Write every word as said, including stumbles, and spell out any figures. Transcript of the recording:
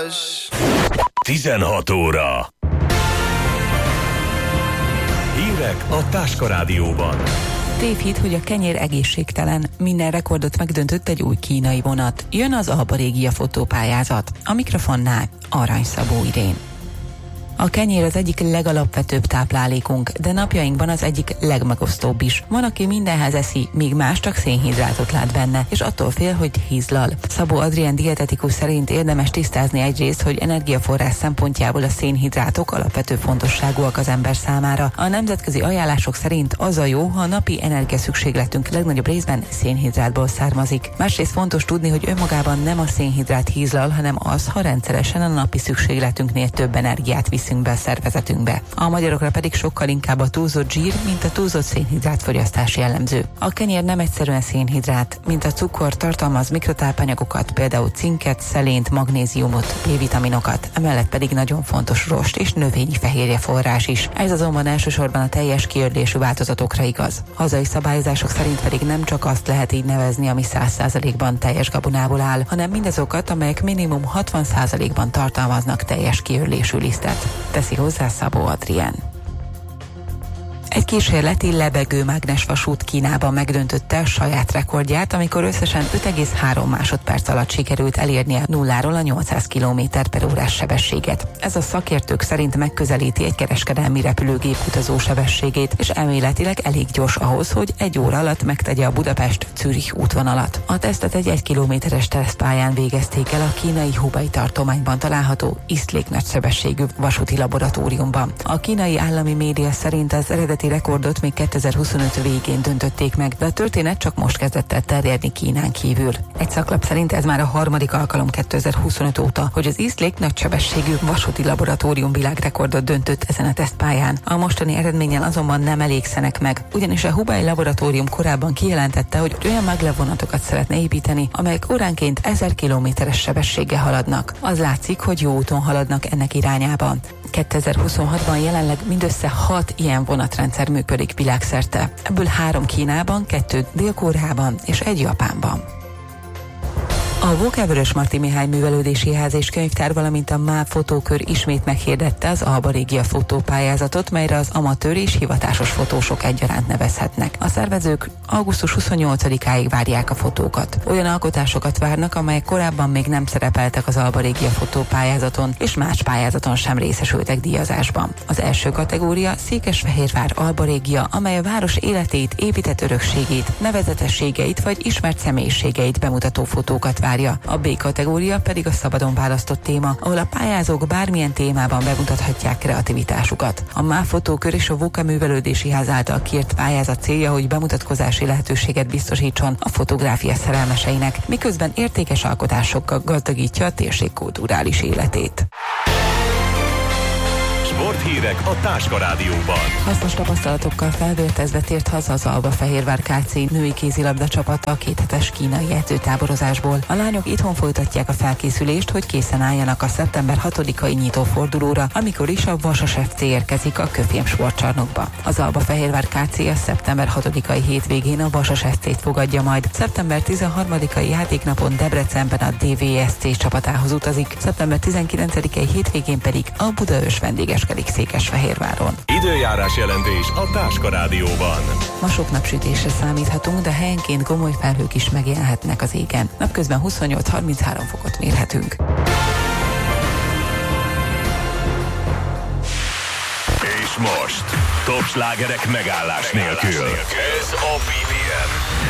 tizenhat óra. Hírek a Táska Rádióban. Tévhit, hogy a kenyér egészségtelen. Minden rekordot megdöntött egy új kínai vonat. Jön az Alba Régia fotópályázat. A mikrofonnál Arany Szabó Irén. A kenyér az egyik legalapvetőbb táplálékunk, de napjainkban az egyik legmegosztóbb is. Van, aki mindenhez eszi, míg más csak szénhidrátot lát benne, és attól fél, hogy hízlal. Szabó Adrián dietetikus szerint érdemes tisztázni egyrészt, hogy energiaforrás szempontjából a szénhidrátok alapvető fontosságúak az ember számára. A nemzetközi ajánlások szerint az a jó, ha a napi energiaszükségletünk legnagyobb részben szénhidrátból származik. Másrészt fontos tudni, hogy önmagában nem a szénhidrát hízlal, hanem az, ha rendszeresen a napi szükségletünknél több energiát visz be a szervezetünkbe. A magyarokra pedig sokkal inkább a túlzott zsír, mint a túlzott szénhidrátfogyasztás jellemző. A kenyér nem egyszerűen szénhidrát, mint a cukor tartalmaz mikrotápanyagokat, például cinket, szelént, magnéziumot, B-vitaminokat, emellett pedig nagyon fontos rost és növényi fehérje forrás is. Ez azonban elsősorban a teljes kiörlésű változatokra igaz. Hazai szabályozások szerint pedig nem csak azt lehet így nevezni, ami száz százalékban teljes gabonából áll, hanem mindazokat, amelyek minimum hatvan százalékban tartalmaznak teljes kiörlésű lisztet. Teszi hozzá Szabó Adrián. Egy kísérleti lebegő mágnesvasút Kínában megdöntötte a saját rekordját, amikor összesen öt egész három másodperc alatt sikerült elérnie nulláról a nyolcszáz kilométer per órás sebességet. Ez a szakértők szerint megközelíti egy kereskedelmi repülőgép utazó sebességét, és elméletileg elég gyors ahhoz, hogy egy óra alatt megtegye a Budapest-Zürich útvonalat. A tesztet egy egy kilométeres tesztpályán végezték el a kínai Hubei tartományban található Eastlake nagysebességű vasúti laboratóriumban. A kínai állami média szerint az eredeti rekordot még kétezer-huszonöt végén döntötték meg, de a történet csak most kezdett el terjedni Kínán kívül. Egy szaklap szerint ez már a harmadik alkalom kétezer-huszonöt óta, hogy az Eastlake nagysebességű vasúti laboratórium világrekordot döntött ezen a tesztpályán. A mostani eredménnyel azonban nem elégszenek meg, ugyanis a Hubei laboratórium korábban kijelentette, hogy olyan maglev vonatokat szeretne építeni, amelyek óránként ezer kilométeres sebességgel haladnak. Az látszik, hogy jó úton haladnak ennek irányában. kétezer-huszonhatban jelenleg mindössze hat ilyen vonatrendszer működik világszerte. Ebből három Kínában, kettő Dél-Koreában és egy Japánban. A Vókevörös Marti Mihály Művelődési Ház és Könyvtár, valamint a MÁV Fotókör ismét meghirdette az Alba Régia fotópályázatot, melyre az amatőr és hivatásos fotósok egyaránt nevezhetnek. A szervezők augusztus huszonnyolcadikáig várják a fotókat. Olyan alkotásokat várnak, amelyek korábban még nem szerepeltek az Alba Régia fotópályázaton, és más pályázaton sem részesültek díjazásban. Az első kategória Székesfehérvár Alba Régia, amely a város életét, épített örökségét, nevezetességeit vagy ismert személyiségeit bemutató fotókat várja. A B kategória pedig a szabadon választott téma, ahol a pályázók bármilyen témában bemutathatják kreativitásukat. A MÁV Fotókör és a Vóka Művelődési Ház által kiírt pályázat célja, hogy bemutatkozási lehetőséget biztosítson a fotográfia szerelmeseinek, miközben értékes alkotásokkal gazdagítja a térség kulturális életét. Sporthírek a Táska Rádióban. Hasznos tapasztalatokkal felvértezve tért haza az Alba Fehérvár ká cé női kézilabda csapata a kéthetes kínai edzőtáborozásból. A lányok itthon folytatják a felkészülést, hogy készen álljanak a szeptember hatodikai nyitófordulóra, amikor is a Vasas ef cé érkezik a Köfém sportcsarnokba. Az Alba Fehérvár ká cé a szeptember hatodikai hétvégén a Vasas ef cét fogadja majd. szeptember tizenharmadikai játéknapon Debrecenben a dé vé es cé csapatához utazik. szeptember tizenkilencedikei hétvégén pedig a Budaörs vendégeskedik Székesfehérváron. Időjárás jelentés a Táska Rádióban. Ma sok napsütésre számíthatunk, de helyenként gomoly felhők is megjelenhetnek az égen. Napközben huszonnyolc-harminchárom fokot mérhetünk. És most top slágerek megállás nélkül. Ez a bé bé em.